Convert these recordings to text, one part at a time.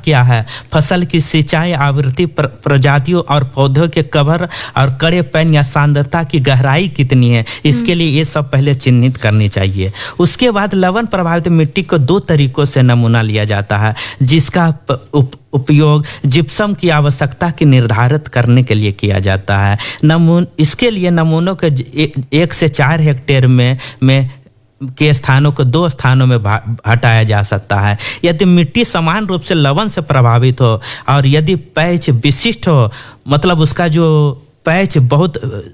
क्या है, फसल की सिंचाई आवृत्ति, प्रजातियों और पौधों के कवर और कड़ेपन या सांद्रता की गहराई कितनी है, इसके लिए ये सब पहले चिन्हित करनी चाहिए। उसके बाद लवण प्रभावित मिट्टी को 2 तरीकों से नमूना लिया जाता है, जिसका उपयोग जिप्सम की आवश्यकता की निर्धारित करने के लिए किया जाता है। इसके लिए नमूनों के 1 से 4 हेक्टेयर में के स्थानों को 2 स्थानों में हटाया जा सकता है। यदि मिट्टी समान रूप से लवण से प्रभावित हो और यदि पैच विशिष्ट हो, मतलब उसका जो पैच बहुत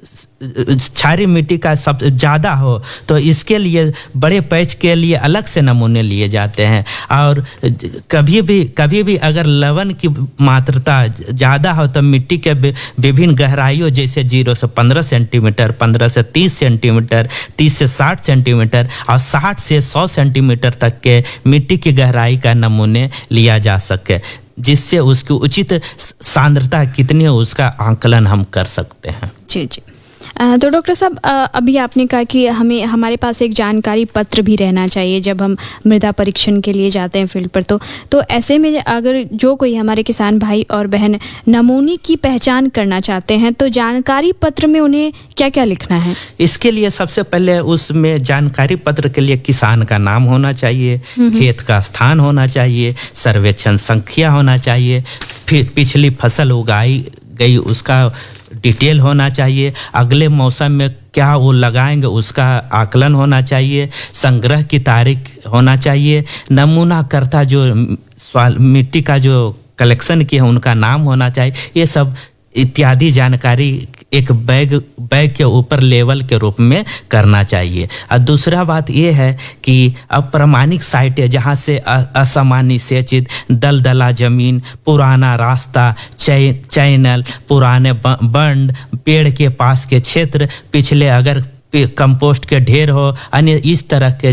क्षारीय मिट्टी का सब ज़्यादा हो, तो इसके लिए बड़े पैच के लिए अलग से नमूने लिए जाते हैं। और कभी भी अगर लवण की मात्रा ज़्यादा हो तो मिट्टी के विभिन्न गहराइयों जैसे 0 से 15 सेंटीमीटर, 15 से 30 सेंटीमीटर, 30 से 60 सेंटीमीटर और 60 से 100 सेंटीमीटर तक के मिट्टी की गहराई का नमूने लिया जा सके, जिससे उसकी उचित सांद्रता कितनी है उसका आंकलन हम कर सकते हैं। जी। तो डॉक्टर साहब, अभी आपने कहा कि हमारे पास एक जानकारी पत्र भी रहना चाहिए जब हम मृदा परीक्षण के लिए जाते हैं फील्ड पर। तो ऐसे में अगर जो कोई हमारे किसान भाई और बहन नमूने की पहचान करना चाहते हैं तो जानकारी पत्र में उन्हें क्या क्या लिखना है? इसके लिए सबसे पहले उसमें जानकारी पत्र के लिए किसान का नाम होना चाहिए, खेत का स्थान होना चाहिए, सर्वेक्षण संख्या होना चाहिए, फिर पिछली फसल उगाई गई उसका डिटेल होना चाहिए, अगले मौसम में क्या वो लगाएंगे उसका आकलन होना चाहिए, संग्रह की तारीख होना चाहिए, नमूनाकर्ता जो मिट्टी का जो कलेक्शन किया है उनका नाम होना चाहिए। ये सब इत्यादि जानकारी एक बैग के ऊपर लेवल के रूप में करना चाहिए। और दूसरा बात ये है कि अप्रमाणिक साइटें जहाँ से असामान्य सेचित दलदला जमीन, पुराना रास्ता, चैनल, पुराने बंड, पेड़ के पास के क्षेत्र, पिछले अगर कंपोस्ट के ढेर हो, अन्य इस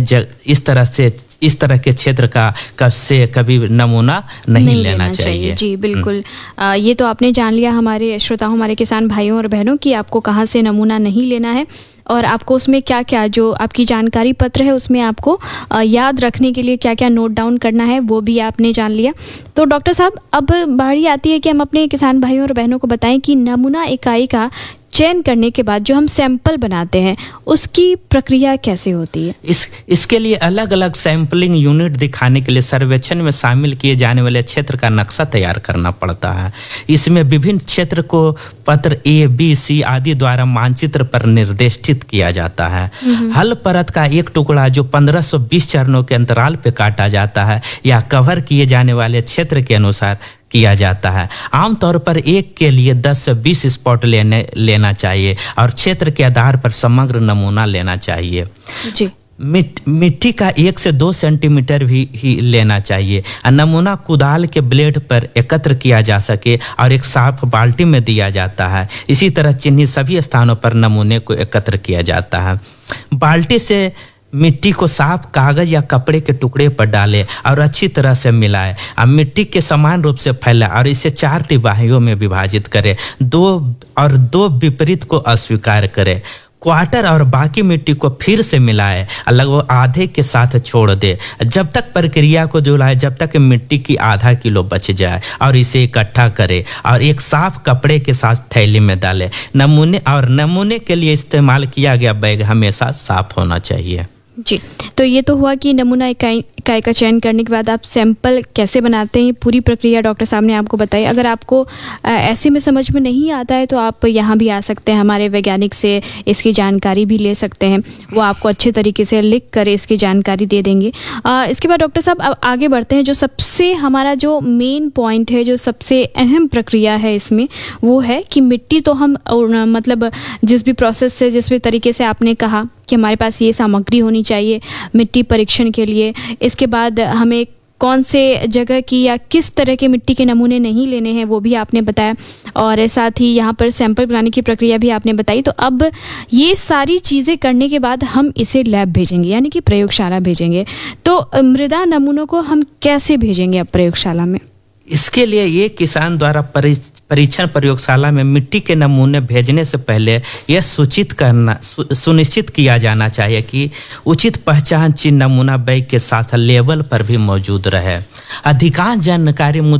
तरह के क्षेत्र का से कभी नमूना नहीं लेना चाहिए। जी बिल्कुल। ये तो आपने जान लिया हमारे श्रोताओं, हमारे किसान भाइयों और बहनों की आपको कहाँ से नमूना नहीं लेना है और आपको उसमें क्या क्या जो आपकी जानकारी पत्र है उसमें आपको याद रखने के लिए क्या क्या नोट डाउन करना है वो भी आपने जान लिया। तो डॉक्टर साहब, अब बारी आती है कि हम अपने किसान भाइयों और बहनों को बताएं कि नमूना इकाई का चयन करने के बाद जो हम सैंपल बनाते हैं उसकी प्रक्रिया कैसे होती है? इसके लिए अलग अलग सैंपलिंग यूनिट दिखाने के लिए सर्वेक्षण में शामिल किए जाने वाले क्षेत्र का नक्शा तैयार करना पड़ता है। इसमें विभिन्न क्षेत्र को पत्र A, B, C आदि द्वारा मानचित्र पर निर्देशित किया जाता है। हल परत का एक टुकड़ा जो 1520 चरणों के अंतराल पे काटा जाता है या कवर किए जाने वाले क्षेत्र के अनुसार किया जाता है। आमतौर पर एक के लिए 10 से 20 स्पॉट लेना चाहिए और क्षेत्र के आधार पर समग्र नमूना लेना चाहिए। जी। मिट्टी का 1 से 2 सेंटीमीटर भी ही लेना चाहिए। नमूना कुदाल के ब्लेड पर एकत्र किया जा सके और एक साफ बाल्टी में दिया जाता है। इसी तरह चिन्हित सभी स्थानों पर नमूने को एकत्र किया जाता है। बाल्टी से मिट्टी को साफ कागज या कपड़े के टुकड़े पर डालें और अच्छी तरह से मिलाएं। अब मिट्टी के समान रूप से फैलाएं और इसे 4 तिमाहियों में विभाजित करें। दो विपरीत को अस्वीकार करें। क्वार्टर और बाकी मिट्टी को फिर से मिलाएं, लगभग आधे के साथ छोड़ दे जब तक प्रक्रिया को दोहराए जब तक मिट्टी की आधा किलो बच जाए और इसे इकट्ठा करें और एक साफ कपड़े के साथ थैली में डालें। नमूने के लिए इस्तेमाल किया गया बैग हमेशा साफ होना चाहिए। जी, तो ये तो हुआ कि नमूना इकाई का चयन करने के बाद आप सैंपल कैसे बनाते हैं, पूरी प्रक्रिया डॉक्टर साहब ने आपको बताई। अगर आपको ऐसे में समझ में नहीं आता है तो आप यहाँ भी आ सकते हैं, हमारे वैज्ञानिक से इसकी जानकारी भी ले सकते हैं। वो आपको अच्छे तरीके से लिख कर इसकी जानकारी दे देंगे। इसके बाद डॉक्टर साहब अब आगे बढ़ते हैं। जो सबसे हमारा जो मेन पॉइंट है, जो सबसे अहम प्रक्रिया है इसमें, वो है कि मिट्टी तो हम मतलब जिस भी प्रोसेस से, जिस भी तरीके से आपने कहा कि हमारे पास ये सामग्री होनी चाहिए मिट्टी परीक्षण के लिए। इसके बाद हमें कौन से जगह की या किस तरह के मिट्टी के नमूने नहीं लेने हैं वो भी आपने बताया, और साथ ही यहाँ पर सैंपल बनाने की प्रक्रिया भी आपने बताई। तो अब ये सारी चीज़ें करने के बाद हम इसे लैब भेजेंगे, यानी कि प्रयोगशाला भेजेंगे। तो मृदा नमूनों को हम कैसे भेजेंगे अब प्रयोगशाला में? इसके लिए ये किसान द्वारा परीक्षण प्रयोगशाला में मिट्टी के नमूने भेजने से पहले यह सुनिश्चित किया जाना चाहिए कि उचित पहचान चिन्ह नमूना बैग के साथ लेवल पर भी मौजूद रहे। अधिकांश जानकारी